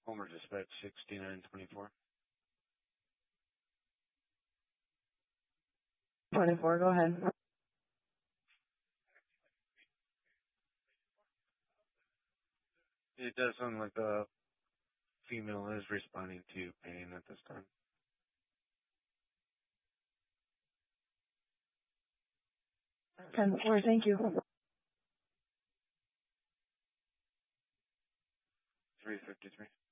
Homer Dispatch 6924. 24, go ahead. It does sound like a female is responding to pain at this time. 10-4, thank you. 353.